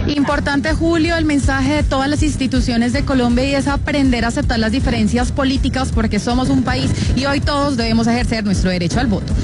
Importante, Julio, el mensaje de todas las instituciones de Colombia y es aprender a aceptar las diferencias políticas porque somos un país y hoy todos debemos ejercer nuestro derecho al voto.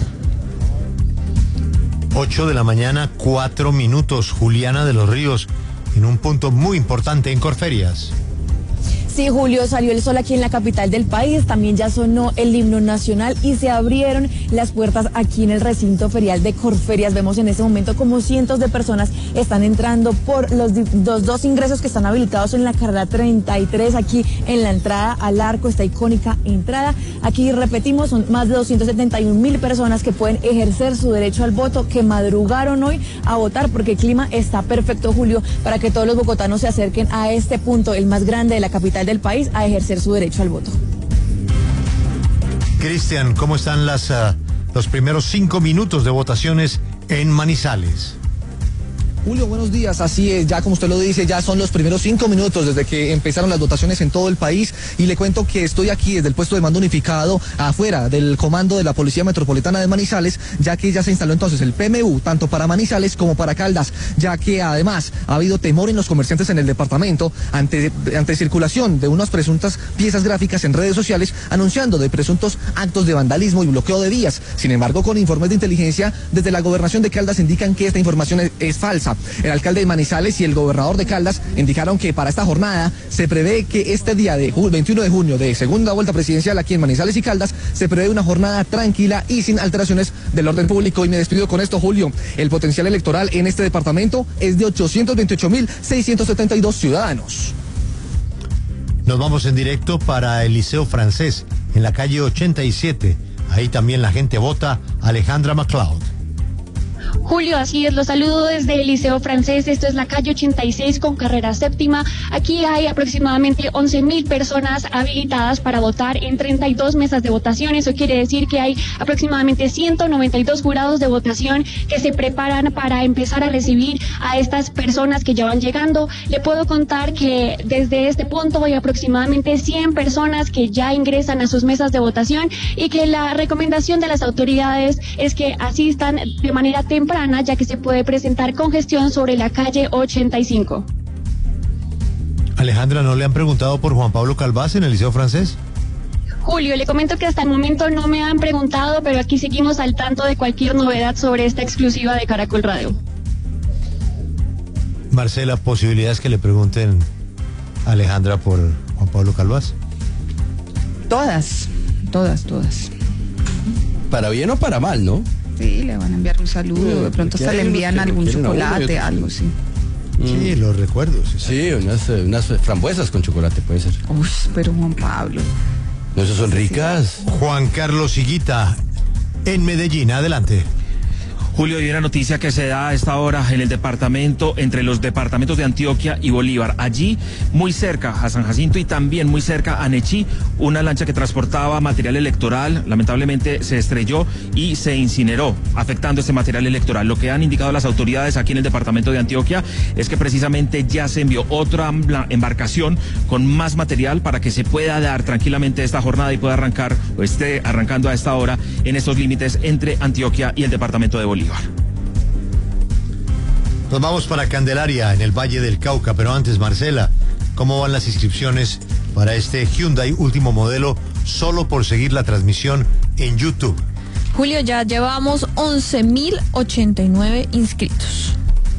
8 de la mañana, 4 minutos. Juliana de los Ríos, en un punto muy importante en Corferias. Sí, Julio, salió el sol aquí en la capital del país, también ya sonó el himno nacional y se abrieron las puertas aquí en el recinto ferial de Corferias. Vemos en este momento como cientos de personas están entrando por los dos ingresos que están habilitados en la carrera 33, aquí en la entrada al arco, esta icónica entrada. Aquí repetimos, son más de 271.000 personas que pueden ejercer su derecho al voto, que madrugaron hoy a votar porque el clima está perfecto, Julio, para que todos los bogotanos se acerquen a este punto, el más grande de la capital del país, a ejercer su derecho al voto. Cristian, ¿cómo están los primeros 5 minutos de votaciones en Manizales? Julio, buenos días. Así es, ya como usted lo dice, ya son los primeros 5 minutos desde que empezaron las votaciones en todo el país y le cuento que estoy aquí desde el puesto de mando unificado afuera del comando de la Policía Metropolitana de Manizales, ya que ya se instaló entonces el PMU tanto para Manizales como para Caldas, ya que además ha habido temor en los comerciantes en el departamento ante circulación de unas presuntas piezas gráficas en redes sociales anunciando de presuntos actos de vandalismo y bloqueo de vías. Sin embargo, con informes de inteligencia desde la gobernación de Caldas indican que esta información es falsa. El alcalde de Manizales y el gobernador de Caldas indicaron que para esta jornada se prevé que este día de 21 de junio de segunda vuelta presidencial aquí en Manizales y Caldas se prevé una jornada tranquila y sin alteraciones del orden público. Y me despido con esto, Julio. El potencial electoral en este departamento es de 828.672 ciudadanos. Nos vamos en directo para el Liceo Francés, en la calle 87. Ahí también la gente vota. Alejandra MacLeod. Julio, así es, los saludo desde el Liceo Francés, esto es la calle 86 con carrera séptima. Aquí hay aproximadamente 11.000 personas habilitadas para votar en 32 mesas de votación. Eso quiere decir que hay aproximadamente 192 jurados de votación que se preparan para empezar a recibir a estas personas que ya van llegando. Le puedo contar que desde este punto hay aproximadamente 100 personas que ya ingresan a sus mesas de votación y que la recomendación de las autoridades es que asistan de manera temprana, ya que se puede presentar congestión sobre la calle 85. Alejandra, ¿no le han preguntado por Juan Pablo Calvás en el Liceo Francés? Julio, le comento que hasta el momento no me han preguntado, pero aquí seguimos al tanto de cualquier novedad sobre esta exclusiva de Caracol Radio. Marcela, ¿posibilidades que le pregunten a Alejandra por Juan Pablo Calvás? Todas. Para bien o para mal, ¿no? Sí, le van a enviar un saludo, de pronto hasta le envían algún chocolate, algo, sí. Sí, los recuerdos. Sí, unas frambuesas con chocolate puede ser. Uy, pero Juan Pablo. No, esas son ricas. Juan Carlos Higuita, en Medellín, adelante. Julio, hay una noticia que se da a esta hora en el departamento, entre los departamentos de Antioquia y Bolívar. Allí, muy cerca a San Jacinto y también muy cerca a Nechí, una lancha que transportaba material electoral, lamentablemente se estrelló y se incineró, afectando este material electoral. Lo que han indicado las autoridades aquí en el departamento de Antioquia es que precisamente ya se envió otra embarcación con más material para que se pueda dar tranquilamente esta jornada y pueda arrancar, o esté arrancando a esta hora en estos límites entre Antioquia y el departamento de Bolívar. Nos vamos para Candelaria, en el Valle del Cauca, pero antes, Marcela, ¿cómo van las inscripciones para este Hyundai último modelo solo por seguir la transmisión en YouTube? Julio, ya llevamos 11.089 inscritos.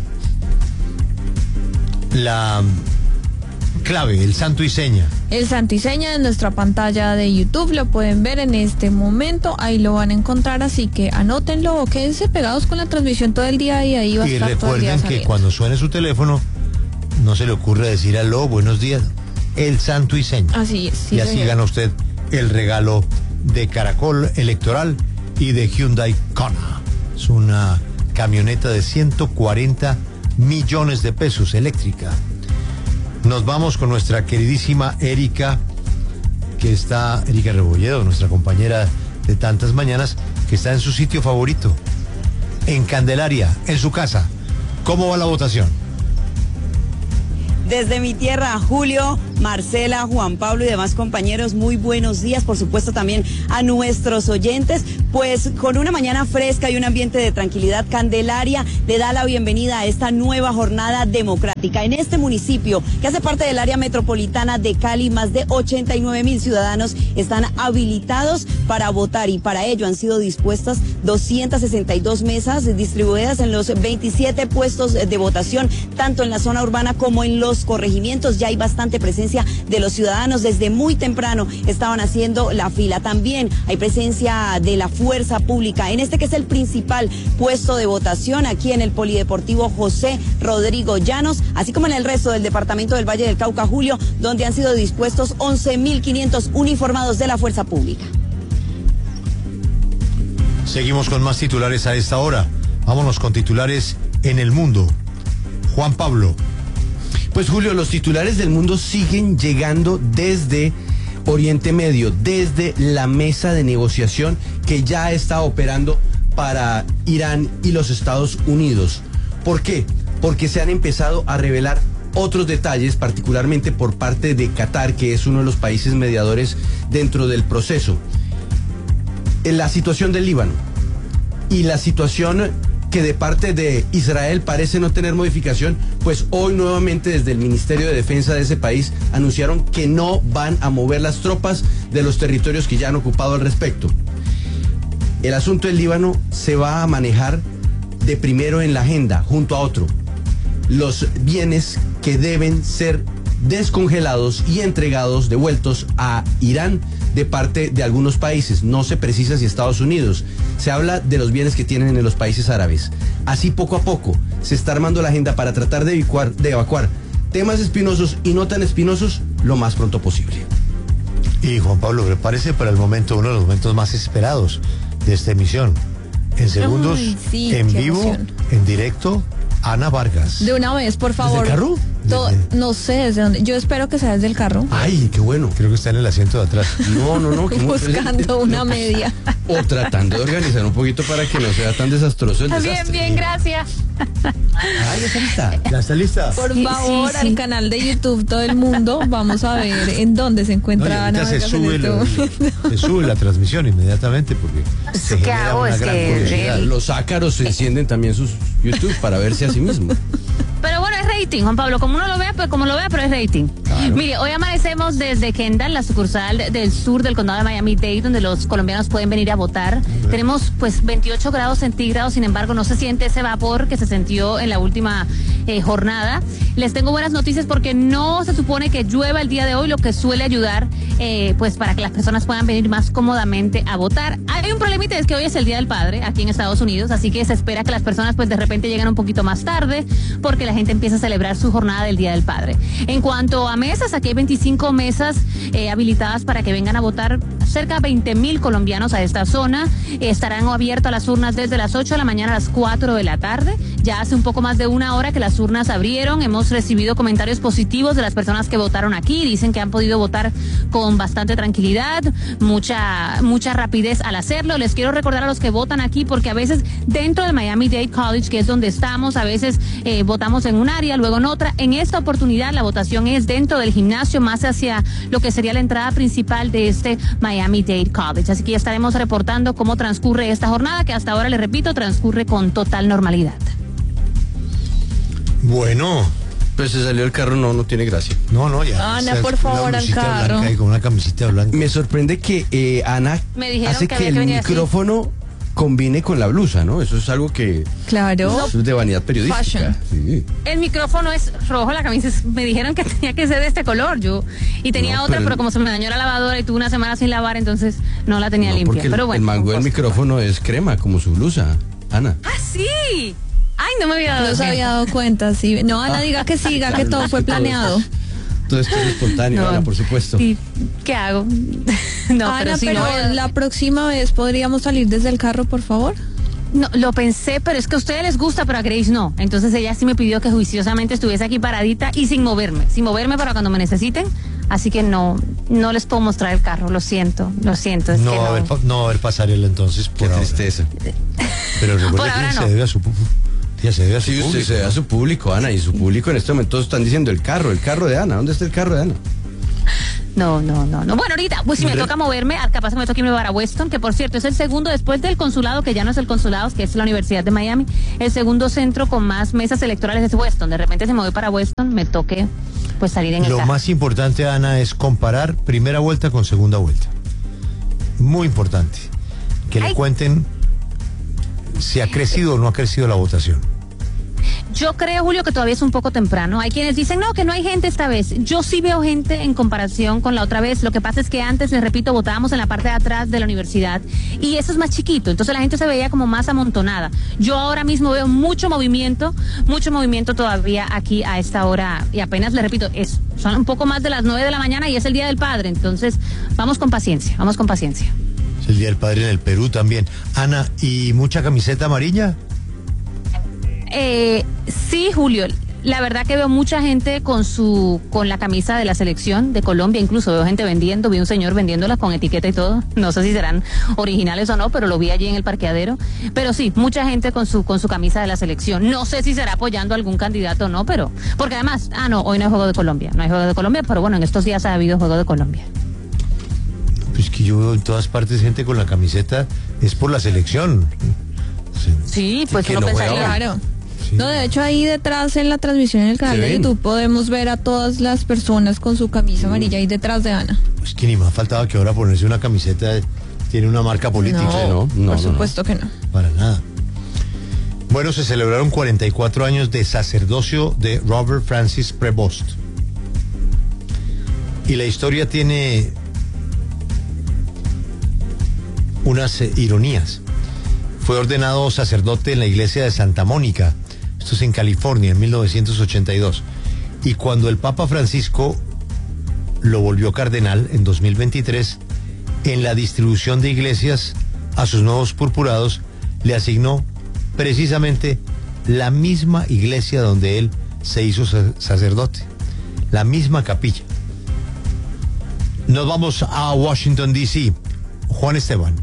La clave, el santo y seña. El santo y seña en nuestra pantalla de YouTube, lo pueden ver en este momento, ahí lo van a encontrar, así que anótenlo o quédense pegados con la transmisión todo el día y ahí va a estar todo el día. Y recuerden que cuando suene su teléfono, no se le ocurre decir aló, buenos días, el santo y seña. Así es. Sí, y así gana usted el regalo de Caracol Electoral y de Hyundai Kona. Es una camioneta de 140 millones de pesos eléctrica. Nos vamos con nuestra queridísima Erika Rebolledo, nuestra compañera de tantas mañanas, que está en su sitio favorito, en Candelaria, en su casa. ¿Cómo va la votación? Desde mi tierra, Julio, Marcela, Juan Pablo y demás compañeros, muy buenos días, por supuesto también a nuestros oyentes, pues con una mañana fresca y un ambiente de tranquilidad, Candelaria le da la bienvenida a esta nueva jornada democrática. En este municipio, que hace parte del área metropolitana de Cali, más de 89.000 ciudadanos están habilitados para votar y para ello han sido dispuestas 262 mesas distribuidas en los 27 puestos de votación, tanto en la zona urbana como en los corregimientos. Ya hay bastante presencia de los ciudadanos, desde muy temprano estaban haciendo la fila. También hay presencia de la fuerza pública en este que es el principal puesto de votación aquí en el Polideportivo José Rodrigo Llanos, así como en el resto del departamento del Valle del Cauca, Julio, donde han sido dispuestos 11.500 uniformados de la fuerza pública. Seguimos con más titulares a esta hora. Vámonos con titulares en el mundo. Juan Pablo. Pues Julio, los titulares del mundo siguen llegando desde Oriente Medio, desde la mesa de negociación que ya está operando para Irán y los Estados Unidos. ¿Por qué? Porque se han empezado a revelar otros detalles, particularmente por parte de Qatar, que es uno de los países mediadores dentro del proceso. En la situación del Líbano y la situación que de parte de Israel parece no tener modificación, pues hoy nuevamente desde el Ministerio de Defensa de ese país anunciaron que no van a mover las tropas de los territorios que ya han ocupado al respecto. El asunto del Líbano se va a manejar de primero en la agenda, junto a otro. Los bienes que deben ser descongelados y entregados, devueltos a Irán de parte de algunos países. No se precisa si Estados Unidos. Se habla de los bienes que tienen en los países árabes. Así poco a poco se está armando la agenda para tratar de evacuar temas espinosos y no tan espinosos lo más pronto posible. Y Juan Pablo, prepárese para el momento, uno de los momentos más esperados de esta emisión. En segundos, sí, en qué vivo, emoción. en directo, Ana Vargas. De una vez, por favor. ¿Desde el carro? No sé desde dónde. Yo espero que sea desde el carro. Ay, qué bueno. Creo que está en el asiento de atrás. No. Buscando una media. O tratando de organizar un poquito para que no sea tan desastroso el desastre. Bien, gracias. Ay, ya está lista. ¿Ya está lista? Por Sí, favor, sí, sí. al canal de YouTube, todo el mundo, vamos a ver en dónde se No, y encuentra Ana ahorita se Vargas en sube, este momento. se sube la transmisión inmediatamente porque se ¿Qué genera hago? una Es gran que curiosidad. Los ácaros encienden también sus YouTube para verse a sí mismos. Pero bueno, es rating, Juan Pablo. Como uno lo vea, pues como lo vea, pero es rating. Claro. Mire, hoy amanecemos desde Kendall, la sucursal del sur del condado de Miami-Dade, donde los colombianos pueden venir a votar. Tenemos pues 28 grados centígrados, sin embargo, no se siente ese vapor que se sintió en la última jornada. Les tengo buenas noticias porque no se supone que llueva el día de hoy, lo que suele ayudar pues para que las personas puedan venir más cómodamente a votar. Hay un problemita, es que hoy es el Día del Padre aquí en Estados Unidos, así que se espera que las personas pues de repente lleguen un poquito más tarde porque la gente empieza a celebrar su jornada del Día del Padre. En cuanto a mesas, aquí hay 25 mesas habilitadas para que vengan a votar. Cerca de 20.000 colombianos a esta zona. Estarán abiertas las urnas desde las 8 de la mañana a las 4 de la tarde. Ya hace un poco más de una hora que las urnas abrieron. Hemos recibido comentarios positivos de las personas que votaron aquí. Dicen que han podido votar con bastante tranquilidad, mucha rapidez al hacerlo. Les quiero recordar a los que votan aquí, porque a veces dentro de Miami-Dade College, que es donde estamos, a veces votamos en un área, luego en otra. En esta oportunidad la votación es dentro del gimnasio, más hacia lo que sería la entrada principal de este Miami-Dade College. Así que ya estaremos reportando cómo transcurre esta jornada, que hasta ahora, le repito, transcurre con total normalidad. Bueno. Pues se salió el carro, no tiene gracia. No, ya. Ana, Está por con una favor, al blusita carro. blanca y con una camisita blanca. Me sorprende que Ana Me dijeron hace que que había el que venir así. micrófono combine con la blusa, ¿no? Eso es algo que Claro. es de vanidad periodística. Fashion. Sí. El micrófono es rojo, la camisa me dijeron que tenía que ser de este color. Y tenía No, otra, pero- pero como se me dañó la lavadora y tuve una semana sin lavar, entonces no la tenía No, limpia. porque Pero el bueno. mango del micrófono es crema, como su blusa, Ana. ¡Ah, sí! Ay, no me había dado No se había dado cuenta, sí. No, Ana, diga que sí, diga que todo fue planeado. Todo esto es espontáneo, No. Ana, por supuesto. Sí, ¿qué hago? No, Ana, sí, pero no. la próxima vez podríamos salir desde el carro, por favor. No, lo pensé, pero es que a ustedes les gusta, pero a Grace no. Entonces ella sí me pidió que juiciosamente estuviese aquí paradita y sin moverme para cuando me necesiten. Así que no les puedo mostrar el carro, lo siento. Es No que va a haber pasarela entonces por Qué ahora. tristeza. Pero recuerde Por que ahora ella no. se debe a su Sí, usted público. se ve a su público, Ana, y su público en este momento están diciendo el carro de Ana. ¿Dónde está el carro de Ana? No. Bueno, ahorita, pues si me toca moverme, capaz que me toque irme para Weston, que por cierto es el segundo después del consulado, que ya no es el consulado, que es la Universidad de Miami, el segundo centro con más mesas electorales es Weston. De repente si me voy para Weston, me toque pues salir en Lo más importante, Ana, es comparar primera vuelta con segunda vuelta. Muy importante. Que le cuenten si ha crecido o no ha crecido la votación. Yo creo, Julio, que todavía es un poco temprano. Hay quienes dicen, no, que no hay gente esta vez. Yo sí veo gente en comparación con la otra vez. Lo que pasa es que antes, les repito, votábamos en la parte de atrás de la universidad y eso es más chiquito. Entonces la gente se veía como más amontonada. Yo ahora mismo veo mucho movimiento todavía aquí a esta hora. Y apenas, les repito, son un poco más de las 9 de la mañana y es el Día del Padre. Entonces, vamos con paciencia. Es el Día del Padre en el Perú también. Ana, ¿y mucha camiseta amarilla? Sí, Julio, la verdad que veo mucha gente con la camisa de la selección de Colombia, incluso veo gente vendiendo, vi un señor vendiéndolas con etiqueta y todo, no sé si serán originales o no, pero lo vi allí en el parqueadero, pero sí, mucha gente con su camisa de la selección, no sé si será apoyando a algún candidato o no, pero, porque además, hoy no hay juego de Colombia, pero bueno, en estos días ha habido juego de Colombia. Pues que yo veo en todas partes gente con la camiseta, es por la selección. Sí, pues uno pensaría, claro. Sí. No, de hecho ahí detrás en la transmisión en el canal de YouTube podemos ver a todas las personas con su camisa amarilla ahí detrás de Ana. Pues que ni más faltaba que ahora ponerse una camiseta tiene una marca política. No, por supuesto que no. Para nada. Bueno, se celebraron 44 años de sacerdocio de Robert Francis Prevost. Y la historia tiene unas ironías. Fue ordenado sacerdote en la iglesia de Santa Mónica. Esto es en California, en 1982. Y cuando el Papa Francisco lo volvió cardenal en 2023, en la distribución de iglesias a sus nuevos purpurados, le asignó precisamente la misma iglesia donde él se hizo sacerdote, la misma capilla. Nos vamos a Washington, D.C. Juan Esteban.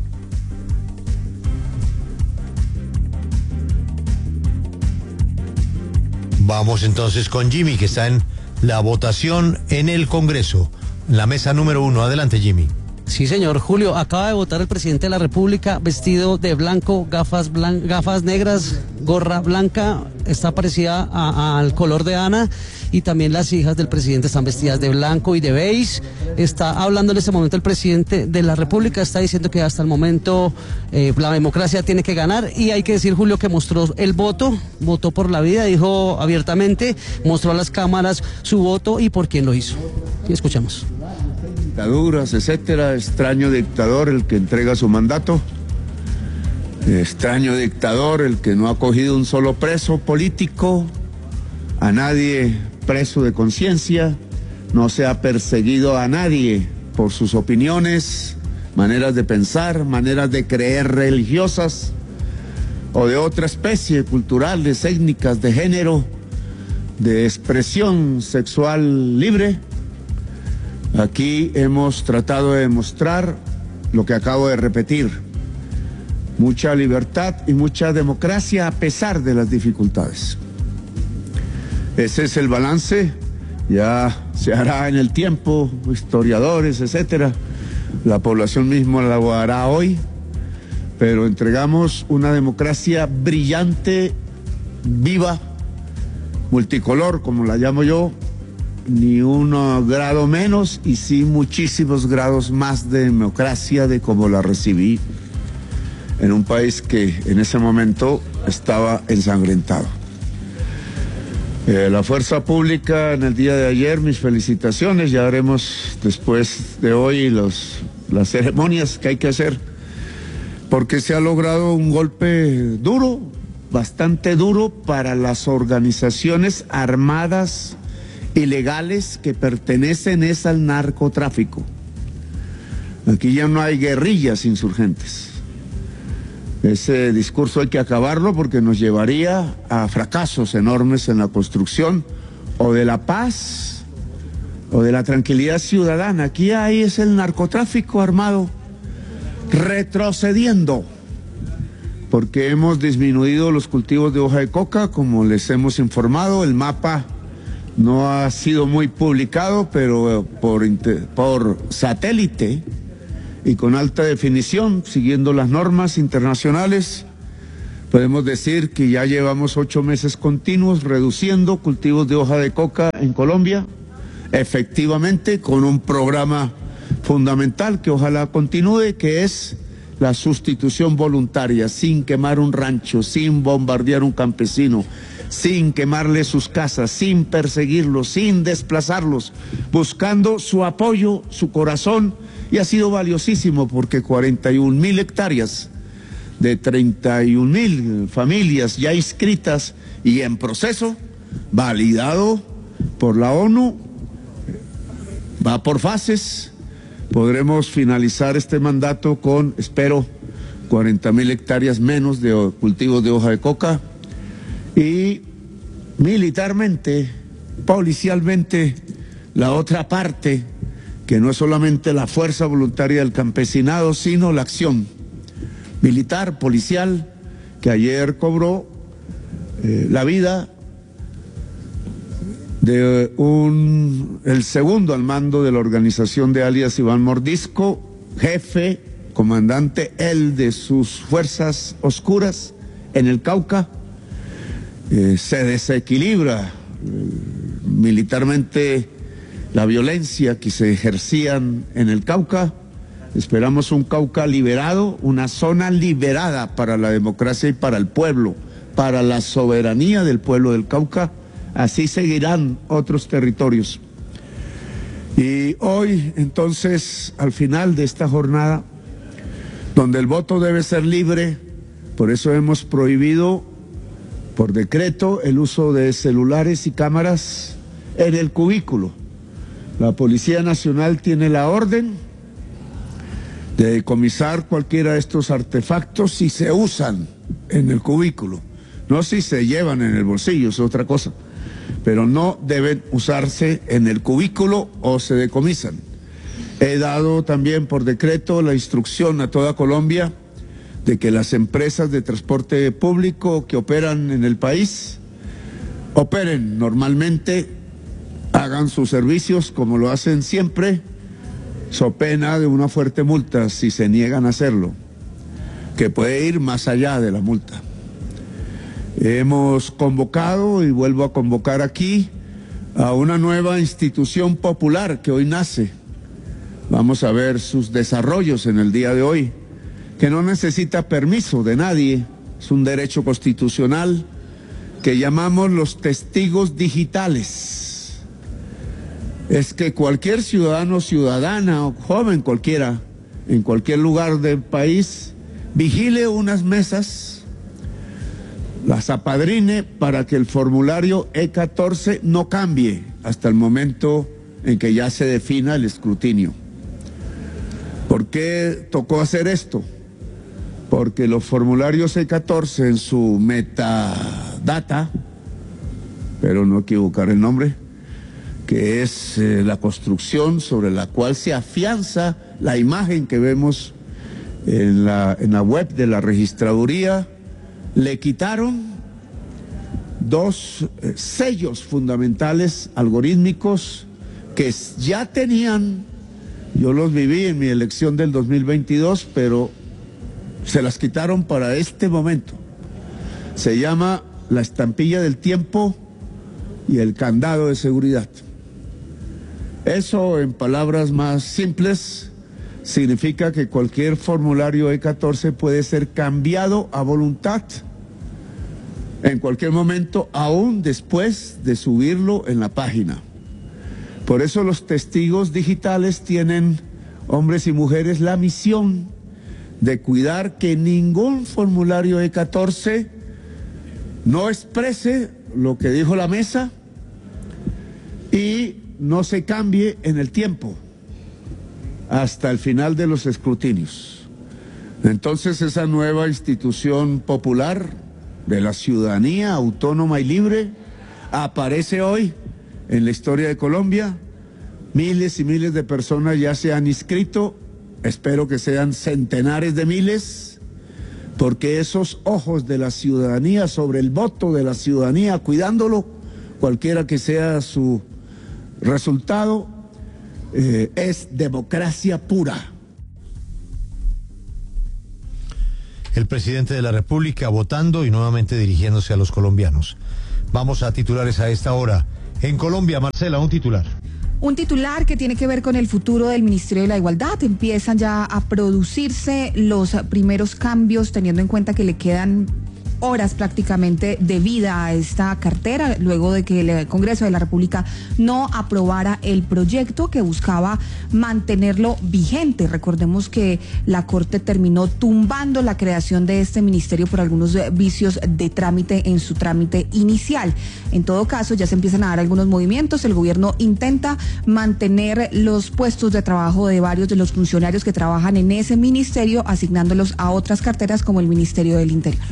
Vamos entonces con Jimmy, que está en la votación en el Congreso, en la mesa número 1. Adelante, Jimmy. Sí, señor. Julio, acaba de votar el presidente de la República vestido de blanco, gafas negras, gorra blanca, está parecida al color de Ana, y también las hijas del presidente están vestidas de blanco y de beige. Está hablando en este momento el presidente de la República, está diciendo que hasta el momento la democracia tiene que ganar, y hay que decir, Julio, que mostró el voto, votó por la vida, dijo abiertamente, mostró a las cámaras su voto y por quién lo hizo. Y escuchamos. Dictaduras, etcétera, extraño dictador el que entrega su mandato, extraño dictador el que no ha cogido un solo preso político, a nadie preso de conciencia, no se ha perseguido a nadie por sus opiniones, maneras de pensar, maneras de creer religiosas o de otra especie, culturales, étnicas, de género, de expresión sexual libre. Aquí hemos tratado de demostrar lo que acabo de repetir: mucha libertad y mucha democracia a pesar de las dificultades. Ese es el balance, ya se hará en el tiempo, historiadores, etcétera. La población misma lo hará hoy, pero entregamos una democracia brillante, viva, multicolor, como la llamo yo. Ni un grado menos y sí muchísimos grados más de democracia de como la recibí en un país que en ese momento estaba ensangrentado. La fuerza pública en el día de ayer, mis felicitaciones, ya haremos después de hoy las ceremonias que hay que hacer, porque se ha logrado un golpe duro, bastante duro para las organizaciones armadas ilegales que pertenecen al narcotráfico. Aquí ya no hay guerrillas insurgentes. Ese discurso hay que acabarlo porque nos llevaría a fracasos enormes en la construcción o de la paz o de la tranquilidad ciudadana. Aquí hay es el narcotráfico armado retrocediendo, porque hemos disminuido los cultivos de hoja de coca, como les hemos informado. El mapa No ha sido muy publicado, pero por satélite y con alta definición, siguiendo las normas internacionales, podemos decir que ya llevamos 8 meses continuos reduciendo cultivos de hoja de coca en Colombia, efectivamente con un programa fundamental que ojalá continúe, que es la sustitución voluntaria, sin quemar un rancho, sin bombardear un campesino, sin quemarle sus casas, sin perseguirlos, sin desplazarlos, buscando su apoyo, su corazón, y ha sido valiosísimo porque 41.000 hectáreas de 31.000 familias ya inscritas y en proceso, validado por la ONU, va por fases. Podremos finalizar este mandato con, espero, 40.000 hectáreas menos de cultivos de hoja de coca. Y militarmente, policialmente, la otra parte, que no es solamente la fuerza voluntaria del campesinado, sino la acción militar, policial, que ayer cobró la vida de el segundo al mando de la organización de alias Iván Mordisco, jefe, comandante, él de sus fuerzas oscuras en el Cauca. Se desequilibra militarmente la violencia que se ejercían en el Cauca. Esperamos un Cauca liberado, una zona liberada para la democracia y para el pueblo, para la soberanía del pueblo del Cauca. Así seguirán otros territorios. Y hoy, entonces, al final de esta jornada, donde el voto debe ser libre, por eso hemos prohibido por decreto el uso de celulares y cámaras en el cubículo. La Policía Nacional tiene la orden de decomisar cualquiera de estos artefactos si se usan en el cubículo, no si se llevan en el bolsillo, es otra cosa, pero no deben usarse en el cubículo o se decomisan. He dado también por decreto la instrucción a toda Colombia de que las empresas de transporte público que operan en el país operen normalmente, hagan sus servicios como lo hacen siempre, so pena de una fuerte multa si se niegan a hacerlo, que puede ir más allá de la multa. Hemos convocado, y vuelvo a convocar aquí, a una nueva institución popular que hoy nace. Vamos a ver sus desarrollos en el día de hoy, que no necesita permiso de nadie, es un derecho constitucional que llamamos los testigos digitales. Es que cualquier ciudadano, ciudadana o joven cualquiera, en cualquier lugar del país, vigile unas mesas, las apadrine para que el formulario E14 no cambie hasta el momento en que ya se defina el escrutinio. ¿Por qué tocó hacer esto? Porque los formularios E14 en su metadata, pero no equivocar el nombre, que es la construcción sobre la cual se afianza la imagen que vemos en la web de la registraduría, le quitaron 2 sellos fundamentales algorítmicos que ya tenían, yo los viví en mi elección del 2022, pero se las quitaron para este momento. Se llama la estampilla del tiempo y el candado de seguridad. Eso, en palabras más simples, significa que cualquier formulario E14 puede ser cambiado a voluntad en cualquier momento, aún después de subirlo en la página. Por eso los testigos digitales tienen, hombres y mujeres, la misión de cuidar que ningún formulario E14 no exprese lo que dijo la mesa y no se cambie en el tiempo hasta el final de los escrutinios. Entonces esa nueva institución popular de la ciudadanía autónoma y libre aparece hoy en la historia de Colombia. Miles y miles de personas ya se han inscrito, espero que sean centenares de miles, porque esos ojos de la ciudadanía sobre el voto de la ciudadanía, cuidándolo cualquiera que sea su resultado, es democracia pura. El presidente de la República votando y nuevamente dirigiéndose a los colombianos. Vamos a titulares a esta hora. En Colombia, Marcela, un titular. Un titular que tiene que ver con el futuro del Ministerio de la Igualdad. Empiezan ya a producirse los primeros cambios, teniendo en cuenta que le quedan horas prácticamente de vida a esta cartera, luego de que el Congreso de la República no aprobara el proyecto que buscaba mantenerlo vigente. Recordemos que la Corte terminó tumbando la creación de este ministerio por algunos vicios de trámite en su trámite inicial. En todo caso, ya se empiezan a dar algunos movimientos. El gobierno intenta mantener los puestos de trabajo de varios de los funcionarios que trabajan en ese ministerio, asignándolos a otras carteras como el Ministerio del Interior.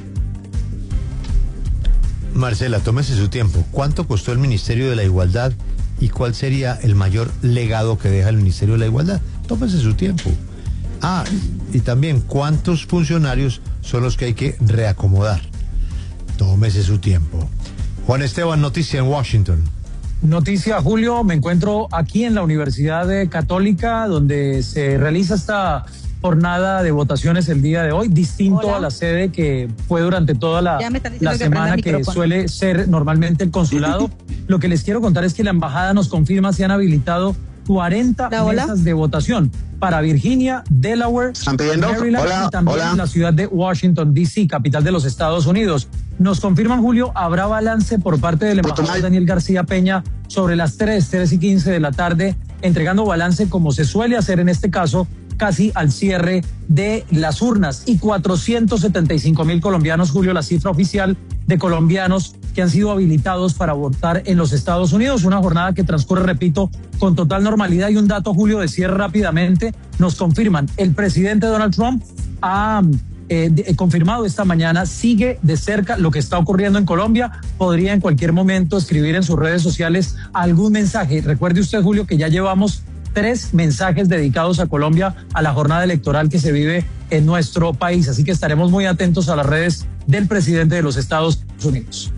Marcela, tómese su tiempo. ¿Cuánto costó el Ministerio de la Igualdad y cuál sería el mayor legado que deja el Ministerio de la Igualdad? Tómese su tiempo. Y también, ¿cuántos funcionarios son los que hay que reacomodar? Tómese su tiempo. Juan Esteban, noticia en Washington. Noticia, Julio, me encuentro aquí en la Universidad Católica, donde se realiza esta jornada de votaciones el día de hoy, distinto a la sede que fue durante toda la semana, que suele ser normalmente el consulado. Lo que les quiero contar es que la embajada nos confirma se han habilitado 40 mesas de votación para Virginia, Delaware, Maryland y también la ciudad de Washington, D.C., capital de los Estados Unidos. Nos confirman, Julio, habrá balance por parte del embajador Daniel García Peña sobre las 3:15 de la tarde, entregando balance como se suele hacer en este caso, casi al cierre de las urnas. Y 475,000 colombianos, Julio, la cifra oficial de colombianos que han sido habilitados para votar en los Estados Unidos. Una jornada que transcurre, repito, con total normalidad. Y un dato, Julio, de cierre rápidamente, nos confirman, el presidente Donald Trump ha confirmado esta mañana, sigue de cerca lo que está ocurriendo en Colombia. Podría en cualquier momento escribir en sus redes sociales algún mensaje. Recuerde usted, Julio, que ya llevamos 3 mensajes dedicados a Colombia, a la jornada electoral que se vive en nuestro país. Así que estaremos muy atentos a las redes del presidente de los Estados Unidos.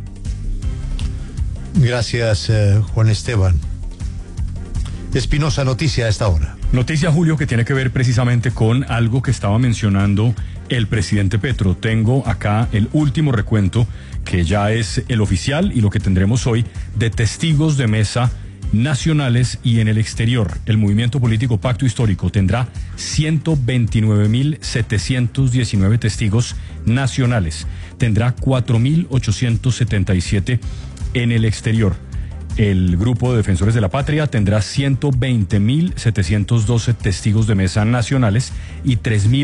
Gracias, Juan Esteban. Espinosa, noticia a esta hora. Noticia, Julio, que tiene que ver precisamente con algo que estaba mencionando el presidente Petro. Tengo acá el último recuento, que ya es el oficial y lo que tendremos hoy, de testigos de mesa nacionales y en el exterior. El movimiento político Pacto Histórico tendrá 129.719 testigos nacionales. Tendrá 4.877 en el exterior. El grupo de defensores de la patria tendrá 120.712 testigos de mesa nacionales y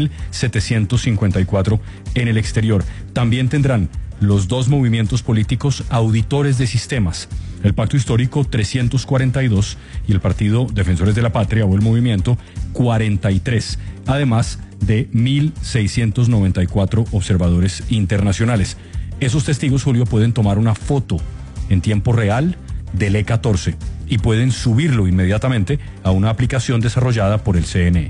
3.754 en el exterior. También tendrán los 2 movimientos políticos auditores de sistemas. El Pacto Histórico 342 y el Partido Defensores de la Patria o el Movimiento 43, además de 1.694 observadores internacionales. Esos testigos, Julio, pueden tomar una foto en tiempo real del E14 y pueden subirlo inmediatamente a una aplicación desarrollada por el CNE.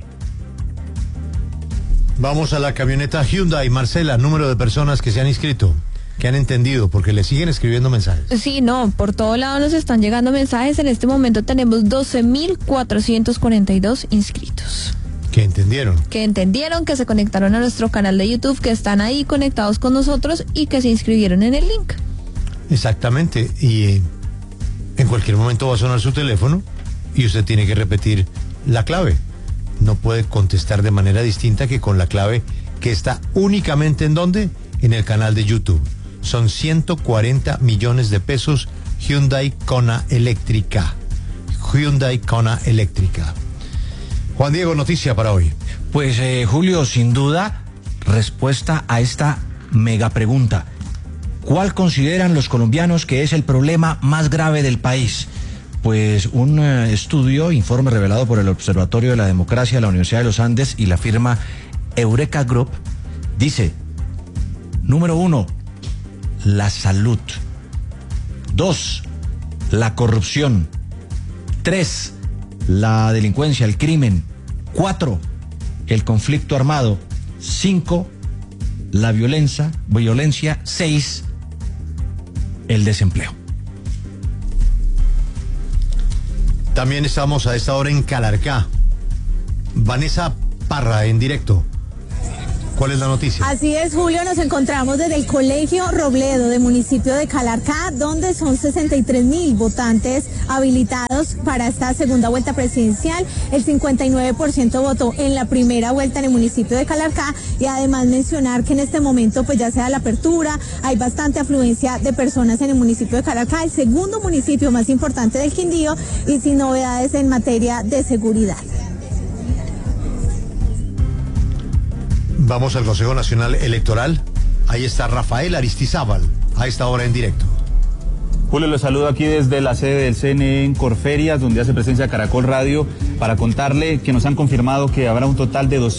Vamos a la camioneta Hyundai. Marcela, número de personas que se han inscrito, que han entendido, porque le siguen escribiendo mensajes. Sí, no, por todo lado nos están llegando mensajes. En este momento tenemos 12.442 inscritos. Que entendieron. Que entendieron, que se conectaron a nuestro canal de YouTube, que están ahí conectados con nosotros y que se inscribieron en el link. Exactamente, y en cualquier momento va a sonar su teléfono y usted tiene que repetir la clave. No puede contestar de manera distinta que con la clave que está únicamente ¿en dónde? En el canal de YouTube. Son 140 millones de pesos Hyundai Kona eléctrica. Hyundai Kona eléctrica. Juan Diego, noticia para hoy. Pues Julio, sin duda, respuesta a esta mega pregunta. ¿Cuál consideran los colombianos que es el problema más grave del país? Pues un informe revelado por el Observatorio de la Democracia de la Universidad de los Andes y la firma Eureka Group, dice: número 1, la salud. 2, la corrupción. 3, la delincuencia, el crimen. 4, el conflicto armado. 5, la violencia. 6, el desempleo. También estamos a esta hora en Calarcá. Vanessa Parra en directo. ¿Cuál es la noticia? Así es, Julio, nos encontramos desde el Colegio Robledo del municipio de Calarcá, donde son 63.000 votantes habilitados para esta segunda vuelta presidencial. El 59% votó en la primera vuelta en el municipio de Calarcá, y además mencionar que en este momento pues ya se da la apertura, hay bastante afluencia de personas en el municipio de Calarcá, el segundo municipio más importante del Quindío, y sin novedades en materia de seguridad. Vamos al Consejo Nacional Electoral. Ahí está Rafael Aristizábal, a esta hora en directo. Julio, le saludo aquí desde la sede del CNE en Corferias, donde hace presencia Caracol Radio, para contarle que nos han confirmado que habrá un total de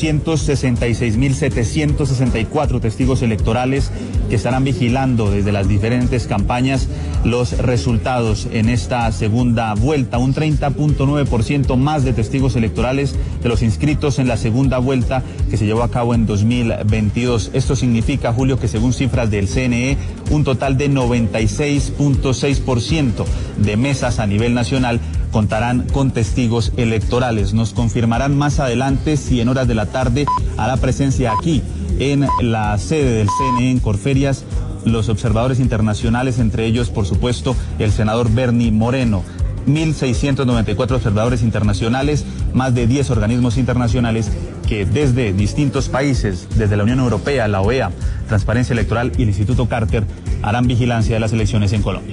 266.764 testigos electorales que estarán vigilando desde las diferentes campañas los resultados en esta segunda vuelta. Un 30.9% más de testigos electorales de los inscritos en la segunda vuelta que se llevó a cabo en 2022. Esto significa, Julio, que según cifras del CNE, un total de 96.6% de mesas a nivel nacional contarán con testigos electorales. Nos confirmarán más adelante si en horas de la tarde hará presencia aquí en la sede del CNE en Corferias los observadores internacionales, entre ellos, por supuesto, el senador Bernie Moreno. 1.694 observadores internacionales, más de 10 organismos internacionales que desde distintos países, desde la Unión Europea, la OEA, Transparencia Electoral y el Instituto Carter, harán vigilancia de las elecciones en Colombia.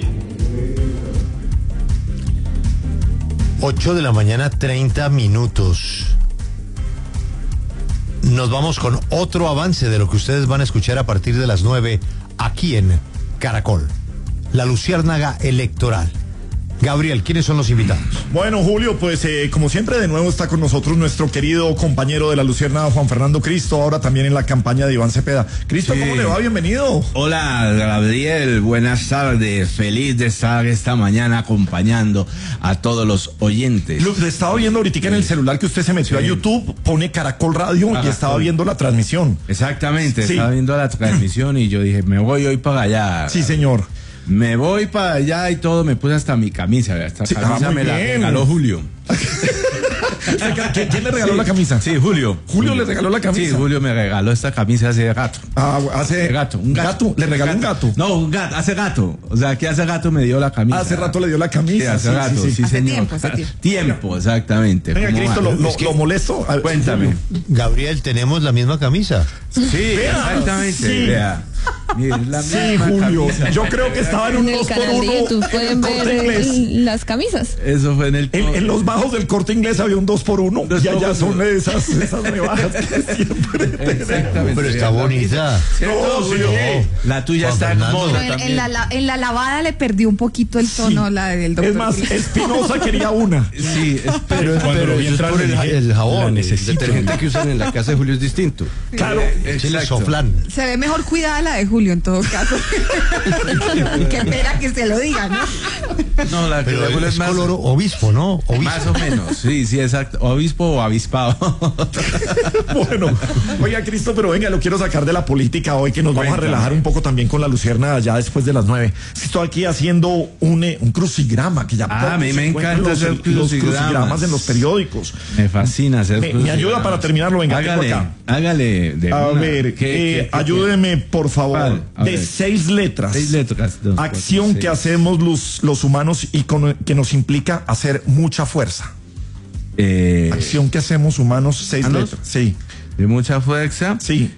8 de la mañana, 30 minutos. Nos vamos con otro avance de lo que ustedes van a escuchar a partir de las 9 aquí en Caracol. La luciérnaga electoral. Gabriel, ¿quiénes son los invitados? Bueno, Julio, pues como siempre de nuevo está con nosotros nuestro querido compañero de la luciérnaga, Juan Fernando Cristo, ahora también en la campaña de Iván Cepeda. Cristo, sí. ¿Cómo le va? Bienvenido. Hola, Gabriel, buenas tardes, feliz de estar esta mañana acompañando a todos los oyentes. Lo estaba viendo ahorita en el celular que usted se metió a YouTube, pone Caracol Radio y estaba viendo la transmisión. Exactamente, estaba viendo la transmisión y yo dije, me voy hoy para allá. Sí, señor. Me voy para allá y todo, me puse hasta mi camisa. Esta camisa me la regaló Julio. ¿Quién le regaló la camisa? Sí, Julio. ¿Julio le regaló la camisa? Sí, Julio me regaló esta camisa hace gato. Hace gato. ¿Un gato? ¿Le regaló un gato? No, un gato, hace gato. O sea, que hace gato me dio la camisa. Hace rato le dio la camisa. Sí, hace gato, sí, señor. Tiempo, exactamente. Venga, Cristo, lo molesto. Cuéntame. Gabriel, tenemos la misma camisa. Sí, exactamente. Sí. Vea. Sí, Julio. Camisa. Yo creo que estaba en un 2x1. En el YouTube pueden ver las camisas. Eso fue en los bajos del Corte Inglés había un 2x1. Y allá son esas rebajas que siempre Exactamente. Pero está bonita. No, sí. La tuya está hermosa también. En la lavada le perdió un poquito el tono, la del doctor. Es más, Espinosa quería una. Sí, pero es por el jabón. El detergente que usan en la casa de Julio es distinto. Claro. Es el Soflán. Se ve mejor cuidada la de Julio en todo caso. Qué pena que se lo diga, ¿no? No, la pero de Julio es más color obispo, ¿no? Obispo. Más o menos, sí, exacto. Obispo o avispado. Bueno, oiga, Cristo, pero venga, lo quiero sacar de la política hoy, que nos vamos a relajar un poco también con la luciérnaga ya después de las 9. Estoy aquí haciendo un crucigrama que ya a mí me encanta hacer los crucigramas en los periódicos. Me fascina hacer me ayuda para terminarlo, venga, hágale. A ver, ayúdeme, por favor, de 6 letras. 6 letras. Acción que hacemos los humanos y que nos implica hacer mucha fuerza. Acción que hacemos humanos, 6 letras. Sí. De mucha fuerza. Sí.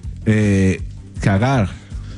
Cagar.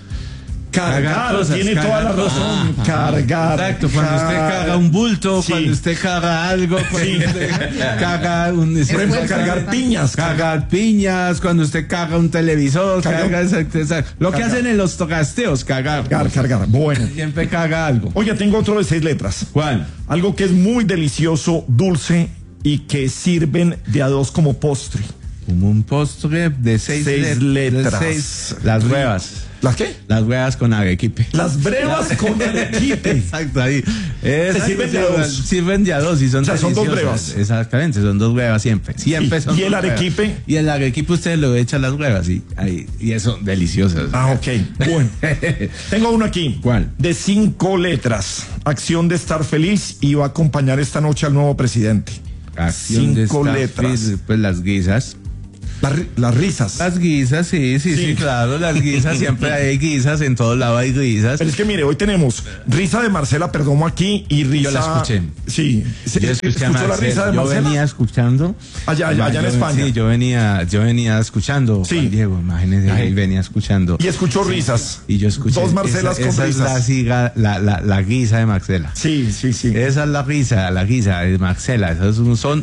Cargar cosas, tiene toda la razón. Cargar. Exacto, cuando usted caga un bulto, cuando usted caga algo, cuando usted caga un... Por ejemplo, cargar piñas. Cagar piñas, cuando usted caga un televisor, exacto. Lo que hacen en los tocasteos, cagar. Cargar. Bueno. Siempre caga algo. Oye, tengo otro de 6 letras. ¿Cuál? Algo que es muy delicioso, dulce y que sirven de a 2 como postre. Como un postre de 6 letras. Las huevas. ¿Las qué? Las huevas con arequipe. Las brevas con arequipe. Exacto, ahí. Te sirven de a dos. Sirven de a dos y son son dos deliciosas. brevas. Exactamente, son dos huevas siempre. Siempre son ¿Y el dos huevas. arequipe? Y el arequipe usted lo echa a las huevas y eso, deliciosas. Ah, ok. Bueno. Tengo uno aquí. ¿Cuál? De 5 letras. Acción de estar feliz y va a acompañar esta noche al nuevo presidente. Acción de 5 estar letras. feliz, pues las guisas. Las risas. Las guisas, sí, claro, las guisas, siempre hay guisas, en todo lado hay guisas. Pero es que mire, hoy tenemos risa de Marcela Perdomo aquí y risa... Yo la escuché. Sí. Yo escuché a ¿Escuchó la risa de yo Marcela? venía escuchando. Allá en España. Sí, yo venía escuchando. Sí. Juan Diego, imagínese, ahí venía escuchando. Y escuchó risas. Y yo escuché. Dos Marcelas con esa risas. es la guisa de Marcela. Sí. Esa es la guisa de Marcela. Esas son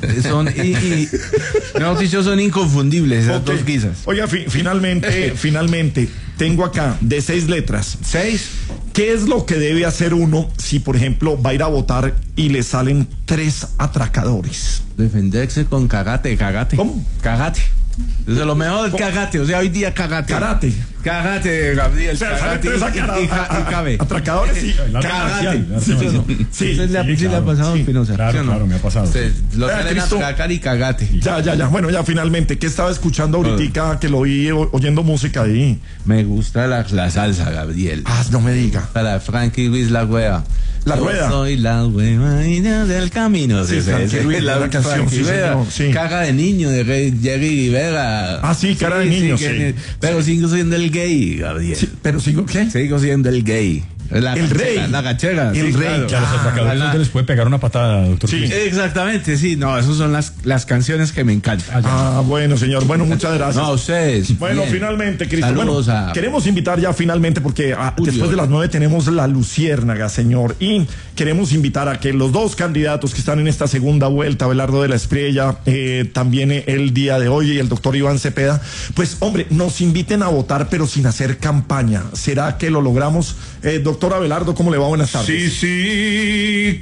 mejor dicho, son inconfundibles esas dos guisas. Oiga, finalmente, tengo acá de 6 letras. 6. ¿Qué es lo que debe hacer uno si, por ejemplo, va a ir a votar y le salen 3 atracadores? Defenderse con cagate. ¿Cómo? Cagate. Eso es lo mejor, cagate. O sea, hoy día cagate. Cagate, Gabriel. O sea, Cagate salen 3 y cabe. atracadores y Cagate. Sí, le ha pasado a Espinosa. Claro, me ha pasado. Lo salen a atracar y cagate. Ya. Bueno, ya finalmente, ¿qué estaba escuchando ahorita que lo oí oyendo música ahí? Me gusta la salsa, Gabriel. Ah, no me diga. Para Frankie Ruiz La Hueva. La Rueda. Soy la hueva del camino. Sí, Frankie Ruiz, la canción, sí, señor, sí. Caga de niño de Jerry Rivera. Ah, sí, cara de niño, sí. Pero sigo siendo el gay, Gabriel. Sí, pero sigo, ¿qué? Sigo siendo el gay. El rey. La gachera. El rey. Que a los atracadores no les puede pegar una patada, doctor. Sí. Exactamente, sí. No, esas son las canciones que me encantan. Ah, bueno, señor. Bueno, muchas gracias. No, ustedes. Bueno, bien. finalmente, Cristo. Saludos bueno, queremos invitar ya finalmente, porque después de las 9 tenemos la Luciérnaga, señor. Y queremos invitar a que los 2 candidatos que están en esta segunda vuelta, Abelardo de la Espriella, también el día de hoy, y el doctor Iván Cepeda, pues, hombre, nos inviten a votar, pero sin hacer campaña. ¿Será que lo logramos? Doctor Abelardo, ¿cómo le va? Buenas tardes. Sí,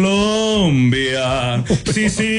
Colombia. Sí,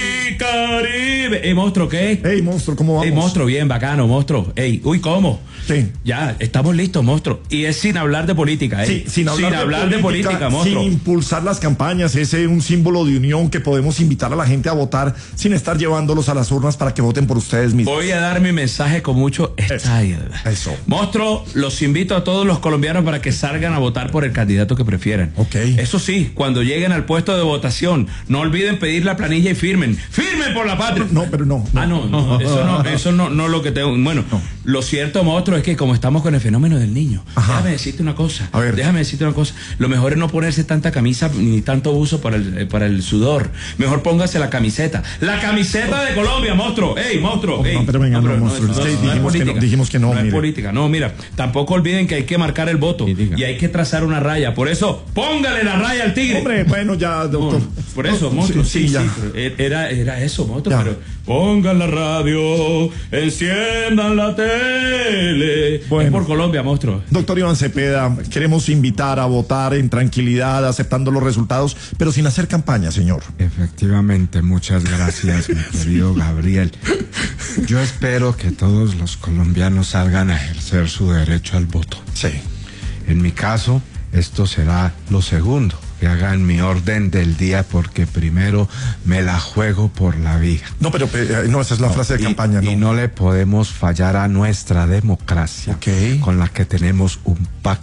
Caribe. Ey, monstruo, ¿qué? Ey, monstruo, ¿cómo vamos? Ey, monstruo, bien, bacano, monstruo. Ey, ¿cómo? Sí. Ya, estamos listos, monstruo. Y es sin hablar de política, Sí, sin hablar de política, monstruo. sin impulsar las campañas, ese es un símbolo de unión que podemos invitar a la gente a votar sin estar llevándolos a las urnas para que voten por ustedes mismos. Voy a dar mi mensaje con mucho style. Eso. Monstruo, los invito a todos los colombianos para que salgan a votar por el candidato que prefieran. Ok. Eso sí, cuando lleguen al puesto de votación, no olviden pedir la planilla y firmen. ¡Firmen por la patria! No, pero no. Eso no es lo que tengo. Bueno, lo cierto, monstruo, es que como estamos con el fenómeno del niño, déjame decirte una cosa. A ver. Lo mejor es no ponerse tanta camisa ni tanto uso para el sudor. Mejor póngase la camiseta. La camiseta de Colombia, monstruo. ¡Ey, monstruo! Ey. No, pero venga, no, monstruo. Dijimos que no, No es mire. política. No, mira, tampoco olviden que hay que marcar el voto y hay que trazar una raya. Por eso, póngale la raya al tigre. Hombre, bueno, ya, doctor. Por eso, monstruo, sí, ya. Era eso, monstruo, Ya. pero pongan la radio, enciendan la tele. Bueno. Es por Colombia, monstruo. Doctor Iván Cepeda, queremos invitar a votar en tranquilidad, aceptando los resultados, pero sin hacer campaña, señor. Efectivamente, muchas gracias, mi querido Gabriel. Yo espero que todos los colombianos salgan a ejercer su derecho al voto. Sí. En mi caso, esto será lo segundo que haga en mi orden del día, porque primero me la juego por la vida. No, pero no, esa es la frase de campaña, ¿no? Y no le podemos fallar a nuestra democracia, con la que tenemos un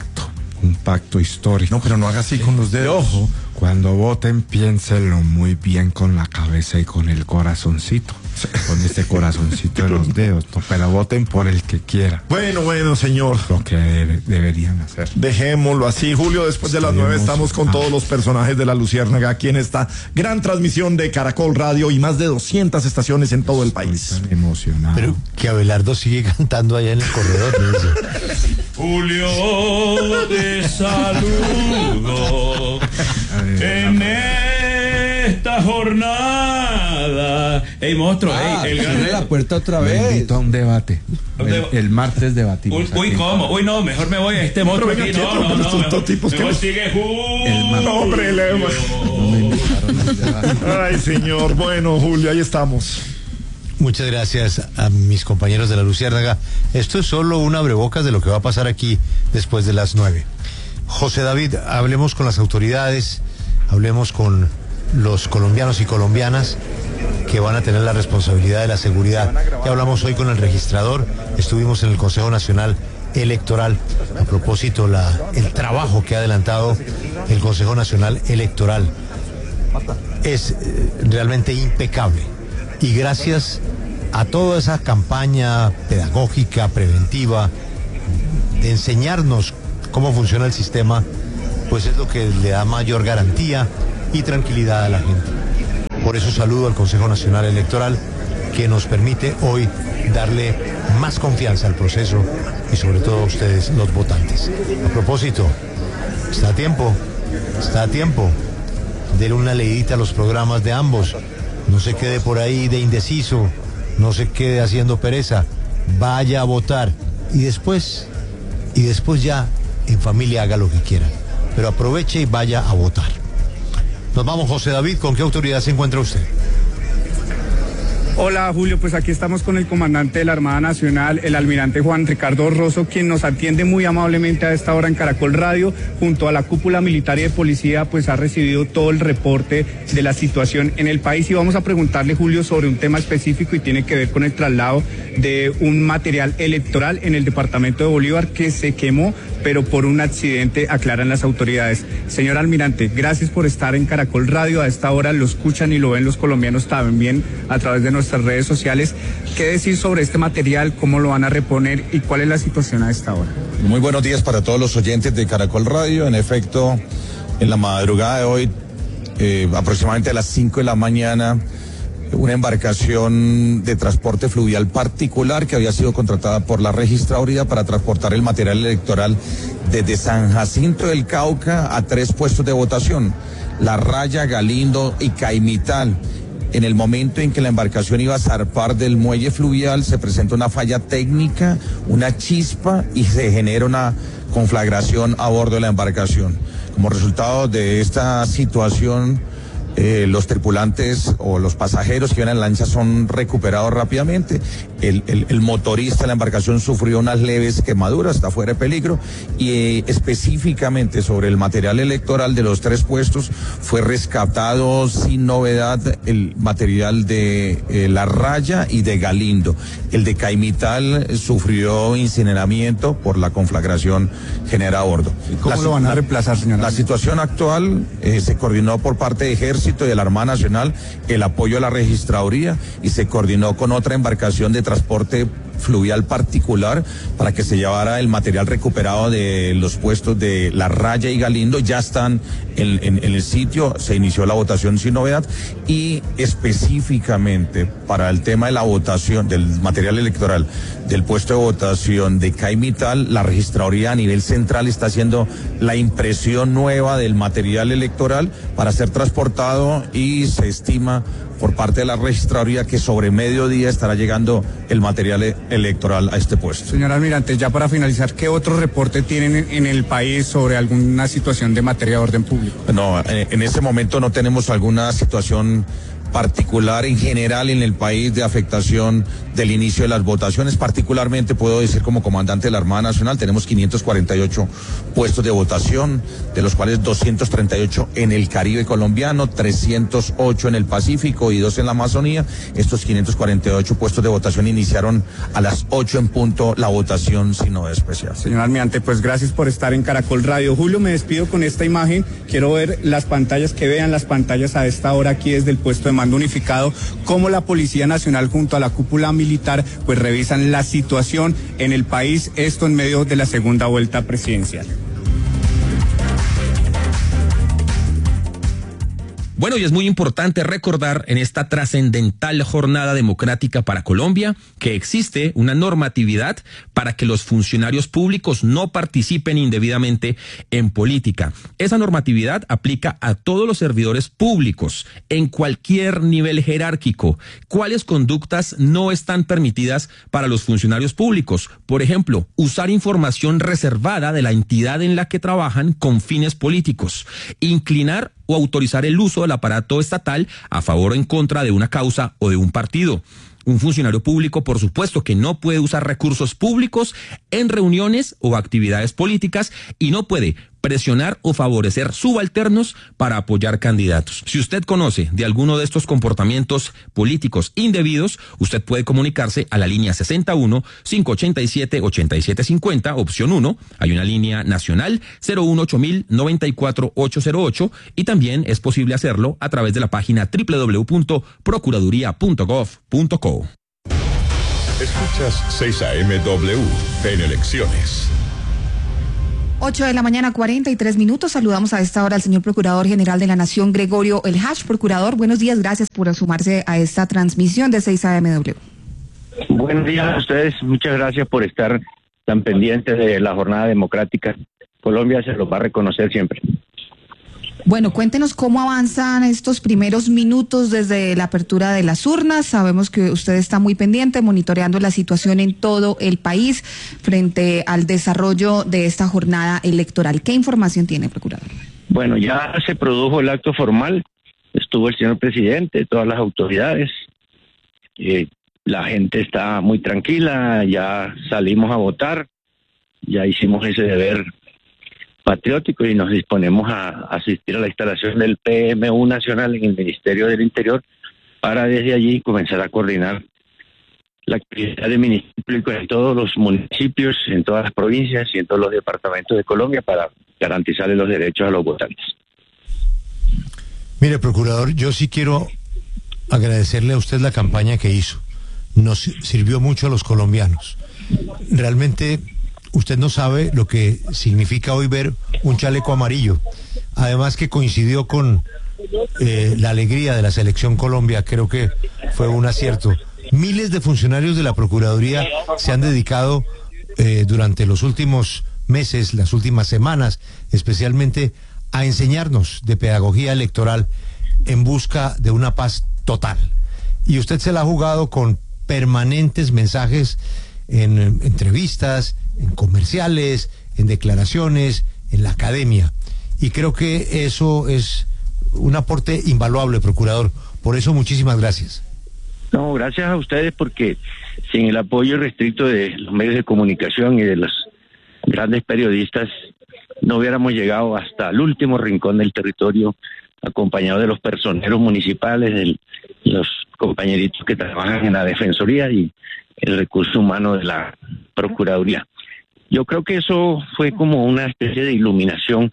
pacto histórico. No, pero no haga así con los dedos. Ojo, cuando voten, piénsenlo muy bien con la cabeza y con el corazoncito. Con este corazoncito de los dedos. No, pero voten por el que quiera. Bueno, señor. Lo que deberían hacer. Dejémoslo así, Julio. Después de las 9 estamos con todos los personajes de la Luciérnaga aquí en esta gran transmisión de Caracol Radio y más de 200 estaciones en todo el país. Tan emocionado. Pero que Abelardo sigue cantando allá en el corredor, ¿no? Julio, te saludo en esta jornada. Ey, monstruo, el Cierre la puerta otra Me vez. invito a un debate. El martes debatimos. Uy, ¿cómo? Uy, no, mejor me voy a este monstruo aquí. No, estos tipos que sigue No, hombre, Ay, señor. Bueno, Julio, ahí estamos. Muchas gracias a mis compañeros de La Luciérnaga. Esto es solo un abrebocas de lo que va a pasar aquí después de las 9. José David, hablemos con las autoridades, hablemos con los colombianos y colombianas que van a tener la responsabilidad de la seguridad. Ya hablamos hoy con el registrador, estuvimos en el Consejo Nacional Electoral. A propósito, el trabajo que ha adelantado el Consejo Nacional Electoral es realmente impecable. Y gracias a toda esa campaña pedagógica, preventiva, de enseñarnos cómo funciona el sistema, pues es lo que le da mayor garantía y tranquilidad a la gente. Por eso saludo al Consejo Nacional Electoral, que nos permite hoy darle más confianza al proceso y sobre todo a ustedes, los votantes. A propósito, está a tiempo. Denle una leidita a los programas de ambos. No se quede por ahí de indeciso, no se quede haciendo pereza, vaya a votar y después ya en familia haga lo que quiera, pero aproveche y vaya a votar. Nos vamos, José David, ¿con qué autoridad se encuentra usted? Hola Julio, pues aquí estamos con el comandante de la Armada Nacional, el almirante Juan Ricardo Rosso, quien nos atiende muy amablemente a esta hora en Caracol Radio. Junto a la cúpula militar y de policía, pues ha recibido todo el reporte de la situación en el país y vamos a preguntarle, Julio, sobre un tema específico y tiene que ver con el traslado de un material electoral en el departamento de Bolívar que se quemó, pero por un accidente, aclaran las autoridades. Señor almirante, gracias por estar en Caracol Radio. A esta hora lo escuchan y lo ven los colombianos también a través de nuestras redes sociales. ¿Qué decir sobre este material? ¿Cómo lo van a reponer? ¿Y cuál es la situación a esta hora? Muy buenos días para todos los oyentes de Caracol Radio. En efecto, en la madrugada de hoy, aproximadamente a las 5 de la mañana, una embarcación de transporte fluvial particular que había sido contratada por la registraduría para transportar el material electoral desde San Jacinto del Cauca a 3 puestos de votación, La Raya, Galindo y Caimital. En el momento en que la embarcación iba a zarpar del muelle fluvial, se presenta una falla técnica, una chispa y se genera una conflagración a bordo de la embarcación. Como resultado de esta situación, los tripulantes o los pasajeros que iban en la lancha son recuperados rápidamente. El motorista de la embarcación sufrió unas leves quemaduras, está fuera de peligro, y específicamente sobre el material electoral de los 3 puestos fue rescatado sin novedad el material de La Raya y de Galindo. El de Caimital sufrió incineramiento por la conflagración generada a bordo. ¿Cómo lo van a reemplazar, señora? La situación actual se coordinó por parte de Ejército y de la Armada Nacional el apoyo a la registraduría y se coordinó con otra embarcación de transporte fluvial particular para que se llevara el material recuperado de los puestos de La Raya y Galindo. Ya están en el sitio, se inició la votación sin novedad y específicamente para el tema de la votación del material electoral del puesto de votación de Caimital, la registraduría a nivel central está haciendo la impresión nueva del material electoral para ser transportado y se estima por parte de la registraduría que sobre mediodía estará llegando el material electoral a este puesto. Señor almirante, ya para finalizar, ¿qué otro reporte tienen en el país sobre alguna situación de materia de orden público? No, en este momento no tenemos alguna situación particular en general en el país de afectación del inicio de las votaciones. Particularmente puedo decir como comandante de la Armada Nacional tenemos 548 puestos de votación, de los cuales 238 en el Caribe colombiano, 308 en el Pacífico y 2 en la Amazonía. Estos 548 puestos de votación iniciaron a las 8 en punto la votación sin novedad especial. Señor almirante, pues gracias por estar en Caracol Radio. Julio, me despido con esta imagen. Quiero ver las pantallas, que vean las pantallas a esta hora aquí desde el puesto de mando unificado, cómo la Policía Nacional junto a la cúpula militar pues revisan la situación en el país, esto en medio de la segunda vuelta presidencial. Bueno, y es muy importante recordar en esta trascendental jornada democrática para Colombia que existe una normatividad para que los funcionarios públicos no participen indebidamente en política. Esa normatividad aplica a todos los servidores públicos en cualquier nivel jerárquico. ¿Cuáles conductas no están permitidas para los funcionarios públicos? Por ejemplo, usar información reservada de la entidad en la que trabajan con fines políticos, inclinar o autorizar el uso del aparato estatal a favor o en contra de una causa o de un partido, Un funcionario público, por supuesto, que no puede usar recursos públicos en reuniones o actividades políticas y no puede presionar o favorecer subalternos para apoyar candidatos. Si usted conoce de alguno de estos comportamientos políticos indebidos, usted puede comunicarse a la línea 61-587-8750, opción 1. Hay una línea nacional 018-094-808 y también es posible hacerlo a través de la página www.procuraduría.gov.co. Escuchas 6 AM/W en elecciones. 8 de la mañana, 43 minutos. Saludamos a esta hora al señor Procurador General de la Nación, Gregorio El Hash. Procurador, buenos días, gracias por sumarse a esta transmisión de 6 AM/W. Buenos días a ustedes, muchas gracias por estar tan pendientes de la jornada democrática. Colombia se los va a reconocer siempre. Bueno, cuéntenos cómo avanzan estos primeros minutos desde la apertura de las urnas. Sabemos que usted está muy pendiente, monitoreando la situación en todo el país frente al desarrollo de esta jornada electoral. ¿Qué información tiene, procurador? Bueno, ya se produjo el acto formal, estuvo el señor presidente, todas las autoridades. La gente está muy tranquila, ya salimos a votar, ya hicimos ese deber patriótico y nos disponemos a asistir a la instalación del PMU nacional en el Ministerio del Interior para desde allí comenzar a coordinar la actividad del Ministerio Público en todos los municipios, en todas las provincias y en todos los departamentos de Colombia para garantizarle los derechos a los votantes. Mire, procurador, yo sí quiero agradecerle a usted la campaña que hizo. Nos sirvió mucho a los colombianos. Realmente usted no sabe lo que significa hoy ver un chaleco amarillo. Además que coincidió con la alegría de la Selección Colombia, creo que fue un acierto. Miles de funcionarios de la Procuraduría se han dedicado durante los últimos meses, las últimas semanas, especialmente a enseñarnos de pedagogía electoral en busca de una paz total. Y usted se la ha jugado con permanentes mensajes en entrevistas, en comerciales, en declaraciones, en la academia. Y creo que eso es un aporte invaluable, procurador. Por eso, muchísimas gracias. No, gracias a ustedes, porque sin el apoyo restricto de los medios de comunicación y de los grandes periodistas, no hubiéramos llegado hasta el último rincón del territorio, acompañado de los personeros municipales, de los compañeritos que trabajan en la Defensoría y el recurso humano de la Procuraduría. Yo creo que eso fue como una especie de iluminación,